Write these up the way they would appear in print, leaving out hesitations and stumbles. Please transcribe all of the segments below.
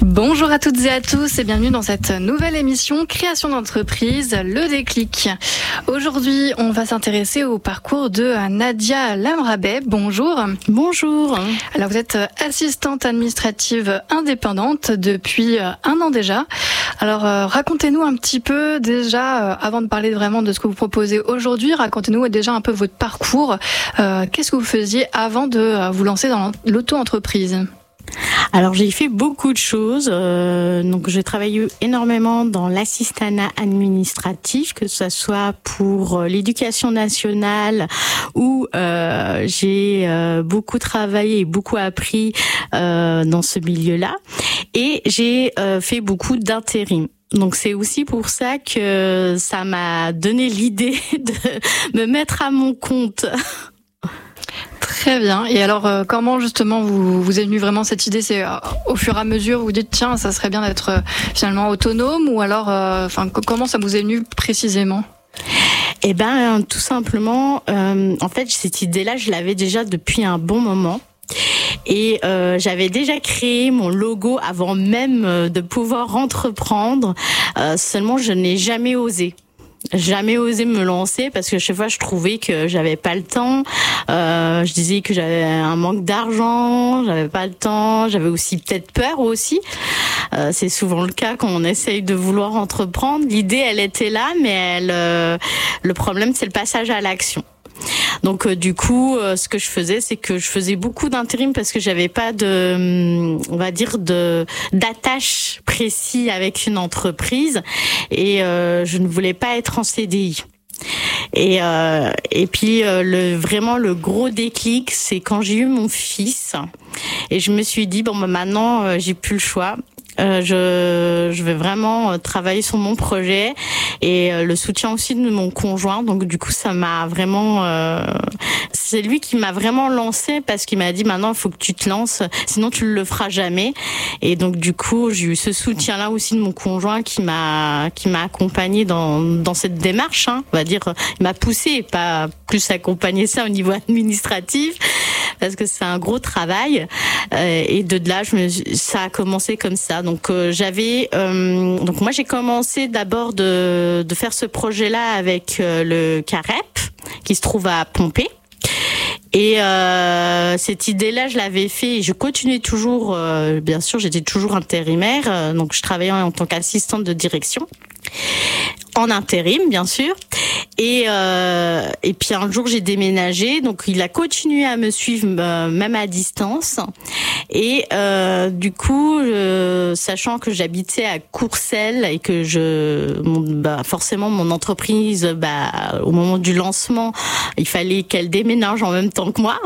Bonjour à toutes et à tous et bienvenue dans cette nouvelle émission Création d'entreprise, le déclic. Aujourd'hui, on va s'intéresser au parcours de Nadia Lamrabet. Bonjour. Bonjour. Alors vous êtes assistante administrative indépendante depuis un an déjà. Alors racontez-nous un petit peu déjà, avant de parler vraiment de ce que vous proposez aujourd'hui, racontez-nous déjà un peu votre parcours. Qu'est-ce que vous faisiez avant de vous lancer dans l'auto-entreprise ? Alors j'ai fait beaucoup de choses, donc j'ai travaillé énormément dans l'assistanat administratif, que ce soit pour l'éducation nationale où j'ai beaucoup travaillé et beaucoup appris dans ce milieu-là, et j'ai fait beaucoup d'intérim. Donc c'est aussi pour ça que ça m'a donné l'idée de me mettre à mon compte. Très bien. Et alors, comment justement vous est venue vraiment cette idée ? C'est au fur et à mesure vous dites tiens, ça serait bien d'être finalement autonome, ou alors, comment ça vous est venu précisément ? Eh ben, tout simplement, en fait, cette idée-là, je l'avais déjà depuis un bon moment. Et j'avais déjà créé mon logo avant même de pouvoir entreprendre. Seulement, je n'ai jamais osé me lancer parce que chaque fois je trouvais que j'avais pas le temps. Je disais que j'avais un manque d'argent, j'avais pas le temps, j'avais aussi peut-être peur aussi. C'est souvent le cas quand on essaye de vouloir entreprendre. L'idée, elle était là, mais le problème, c'est le passage à l'action. Donc du coup, ce que je faisais, c'est que je faisais beaucoup d'intérim parce que j'avais pas d'attache précis avec une entreprise, et je ne voulais pas être en CDI. Et puis vraiment le gros déclic, c'est quand j'ai eu mon fils et je me suis dit maintenant j'ai plus le choix. Je vais vraiment travailler sur mon projet et le soutien aussi de mon conjoint. Donc du coup, ça m'a vraiment c'est lui qui m'a vraiment lancé, parce qu'il m'a dit maintenant il faut que tu te lances, sinon tu le feras jamais. Et donc du coup, j'ai eu ce soutien là aussi de mon conjoint qui m'a accompagné dans cette démarche, on va dire. Il m'a poussé, pas plus accompagné ça au niveau administratif, parce que c'est un gros travail. Et de là, ça a commencé comme ça. Donc donc moi j'ai commencé d'abord de faire ce projet-là avec le CAREP qui se trouve à Pompée. Et cette idée-là, je l'avais fait et je continuais toujours. Bien sûr, j'étais toujours intérimaire, donc je travaillais en tant qu'assistante de direction, en intérim, bien sûr. Et puis un jour j'ai déménagé, donc il a continué à me suivre même à distance. Et du coup, sachant que j'habitais à Courcelles et que forcément mon entreprise, au moment du lancement, il fallait qu'elle déménage en même temps que moi.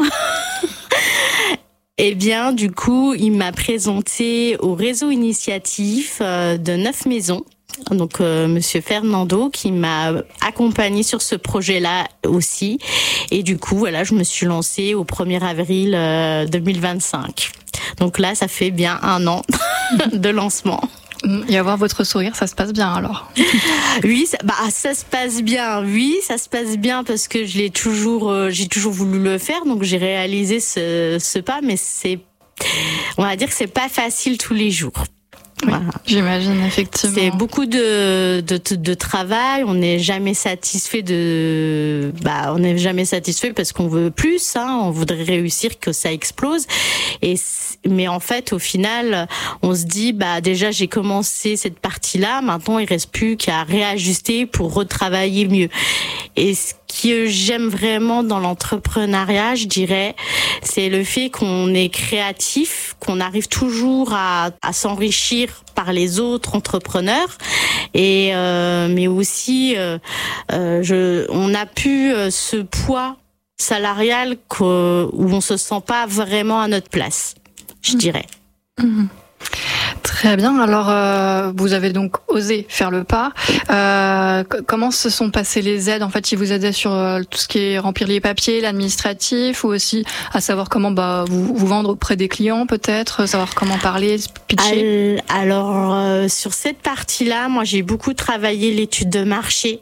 Eh bien, du coup, il m'a présenté au réseau initiatif de 9 maisons. Donc Monsieur Fernando, qui m'a accompagnée sur ce projet-là aussi. Et du coup, voilà, je me suis lancée au 1er avril 2025. Donc là, ça fait bien un an de lancement. Et à voir votre sourire, ça se passe bien alors. Oui, ça se passe bien. Oui, ça se passe bien parce que j'ai toujours voulu le faire. Donc j'ai réalisé ce pas, mais on va dire que c'est pas facile tous les jours. Oui, voilà. J'imagine effectivement. C'est beaucoup de travail. On n'est jamais satisfait on n'est jamais satisfait parce qu'on veut plus. On voudrait réussir, que ça explose. Mais en fait, au final, on se dit déjà j'ai commencé cette partie-là. Maintenant, il reste plus qu'à réajuster pour retravailler mieux. Et ce que j'aime vraiment dans l'entrepreneuriat, je dirais, c'est le fait qu'on est créatif, qu'on arrive toujours à s'enrichir par les autres entrepreneurs, et mais aussi on n'a plus ce poids salarial où on se sent pas vraiment à notre place, je dirais. Mmh. Très bien. Alors, vous avez donc osé faire le pas. Comment se sont passées les aides ? En fait, ils vous aidaient sur tout ce qui est remplir les papiers, l'administratif, ou aussi à savoir comment vous vendre auprès des clients, peut-être, savoir comment parler, pitcher. Alors, sur cette partie-là, moi, j'ai beaucoup travaillé l'étude de marché.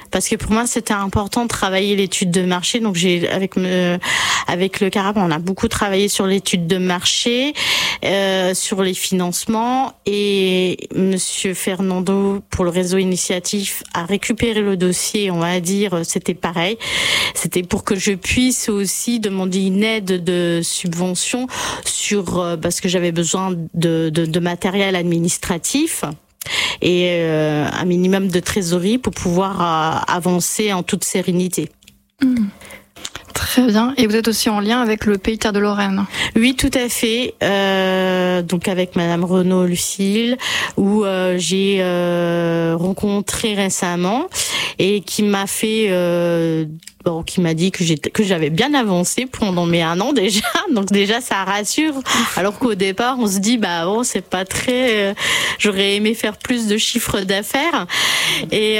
parce que pour moi c'était important de travailler l'étude de marché. Donc avec le CARAP, on a beaucoup travaillé sur l'étude de marché, sur les financements, et Monsieur Fernando pour le réseau Initiatif a récupéré le dossier. On va dire c'était pareil. C'était pour que je puisse aussi demander une aide de subvention parce que j'avais besoin de matériel administratif et un minimum de trésorerie pour pouvoir avancer en toute sérénité. Très bien. Et vous êtes aussi en lien avec le Pays Terre de Lorraine? Oui, tout à fait. Donc avec Madame Renaud-Lucille, où j'ai rencontré récemment et qui m'a fait qui m'a dit que j'avais bien avancé pendant mes 1 an déjà. Donc déjà ça rassure. Alors qu'au départ on se dit c'est pas très. J'aurais aimé faire plus de chiffre d'affaires. Et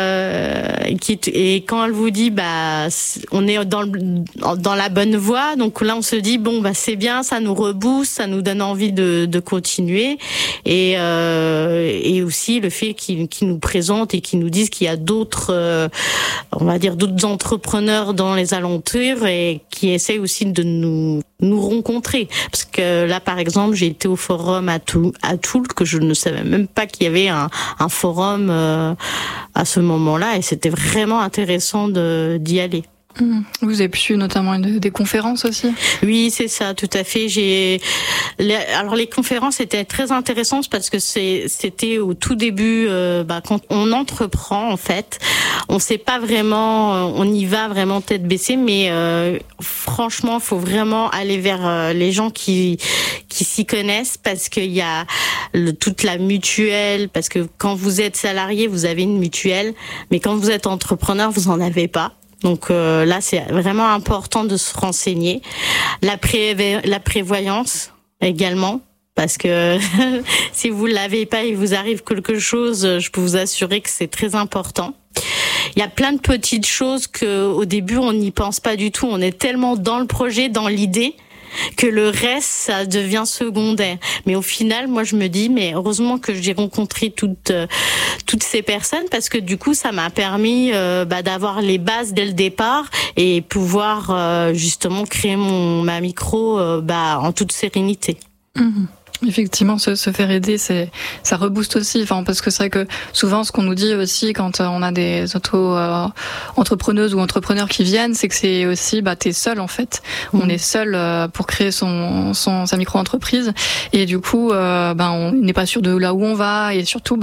quand elle vous dit on est dans la bonne voie. Donc là on se dit c'est bien, ça nous rebooste, ça nous donne envie de continuer. Et aussi le fait qu'ils nous présentent et qu'ils nous disent qu'il y a d'autres on va dire d'autres entrepreneurs dans les alentours et qui essaient aussi de nous rencontrer. Parce que là, par exemple, j'ai été au forum à Toul, que je ne savais même pas qu'il y avait un forum à ce moment-là, et c'était vraiment intéressant d'y aller. Vous avez pu notamment des conférences aussi? Oui, c'est ça, tout à fait. Alors les conférences étaient très intéressantes parce que c'était au tout début, quand on entreprend en fait, on sait pas vraiment, on y va vraiment tête baissée, mais franchement, faut vraiment aller vers les gens qui s'y connaissent, parce qu'il y a toute la mutuelle, parce que quand vous êtes salarié, vous avez une mutuelle, mais quand vous êtes entrepreneur, vous en avez pas. Donc là, c'est vraiment important de se renseigner. La prévoyance également, parce que si vous l'avez pas et vous arrive quelque chose, je peux vous assurer que c'est très important. Il y a plein de petites choses que au début on n'y pense pas du tout. On est tellement dans le projet, dans l'idée, que le reste, ça devient secondaire. Mais au final, moi, je me dis, mais heureusement que j'ai rencontré toutes ces personnes, parce que du coup, ça m'a permis d'avoir les bases dès le départ et pouvoir justement créer ma micro en toute sérénité. Effectivement, se faire aider, ça rebooste aussi. Parce que c'est vrai que souvent, ce qu'on nous dit aussi quand on a des entrepreneuses ou entrepreneurs qui viennent, c'est que c'est aussi, t'es seul en fait. On est seul pour créer sa micro-entreprise, et du coup, on n'est pas sûr de là où on va, et surtout,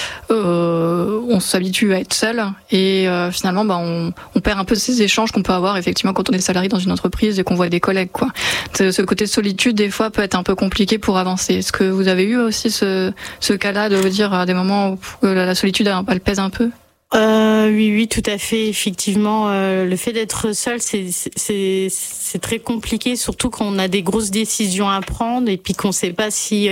on s'habitue à être seul, et finalement, on perd un peu ces échanges qu'on peut avoir effectivement quand on est salarié dans une entreprise et qu'on voit des collègues, quoi. Ce côté de solitude, des fois, peut être un peu compliqué pour avancer. Est-ce que vous avez eu aussi ce cas-là, de vous dire à des moments où la solitude elle pèse un peu? Oui, tout à fait. Effectivement, le fait d'être seul, c'est très compliqué, surtout quand on a des grosses décisions à prendre et puis qu'on sait pas si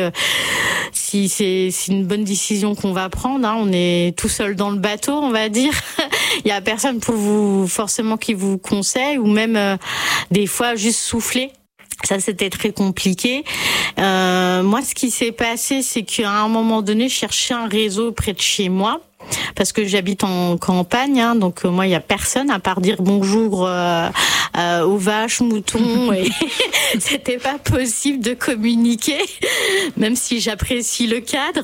c'est une bonne décision qu'on va prendre. On est tout seul dans le bateau, on va dire. Il y a personne pour forcément qui vous conseille, ou même des fois juste souffler. Ça, c'était très compliqué. Moi, ce qui s'est passé, c'est qu'à un moment donné, je cherchais un réseau près de chez moi, parce que j'habite en campagne, donc moi, il y a personne à part dire bonjour aux vaches, moutons, et c'était pas possible de communiquer, même si j'apprécie le cadre.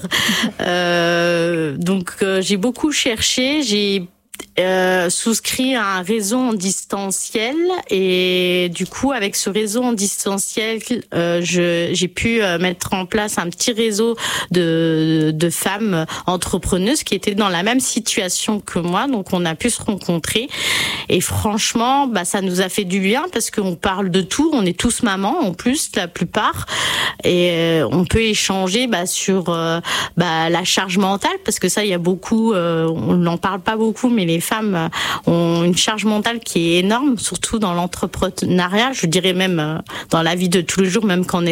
Donc, j'ai beaucoup cherché, j'ai souscrit à un réseau en distanciel, et du coup avec ce réseau en distanciel j'ai pu mettre en place un petit réseau de femmes entrepreneuses qui étaient dans la même situation que moi, donc on a pu se rencontrer, et franchement ça nous a fait du bien, parce qu'on parle de tout, on est tous mamans en plus, la plupart, et on peut échanger sur la charge mentale, parce que ça, il y a beaucoup, on n'en parle pas beaucoup, mais les femmes ont une charge mentale qui est énorme, surtout dans l'entrepreneuriat, je dirais même dans la vie de tous les jours, même quand on est